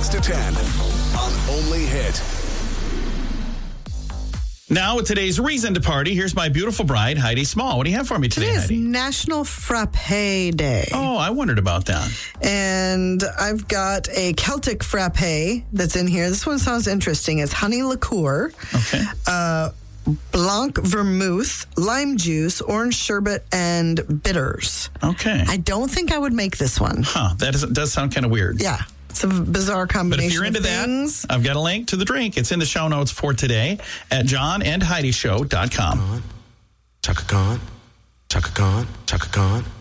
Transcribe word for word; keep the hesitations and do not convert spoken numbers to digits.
to ten on Only Hit. Now, with today's reason to party, here's my beautiful bride, Heidi Small. What do you have for me today, Today is Heidi? National Frappe Day. Oh, I wondered about that. And I've got a Celtic frappe that's in here. This one sounds interesting. It's honey liqueur, Okay. uh, blanc vermouth, lime juice, orange sherbet, and bitters. Okay. I don't think I would make this one. Huh. That is, does sound kind of weird. Yeah. It's a bizarre combination But if you're into of things. that, I've got a link to the drink. It's in the show notes for today at john and heidi show dot com. Chaka Khan, Chaka Khan, Chaka Khan.